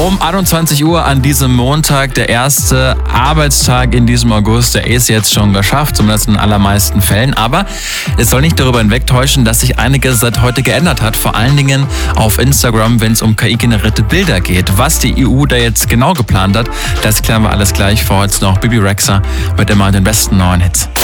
Um 21 Uhr an diesem Montag, der erste Arbeitstag in diesem August, der ist jetzt schon geschafft, zumindest in den allermeisten Fällen. Aber es soll nicht darüber hinwegtäuschen, dass sich einiges seit heute geändert hat. Vor allen Dingen auf Instagram, wenn es um KI-generierte Bilder geht. Was die EU da jetzt genau geplant hat, das klären wir alles gleich. Vor heute noch Bibi Rexha mit immer den besten neuen Hits.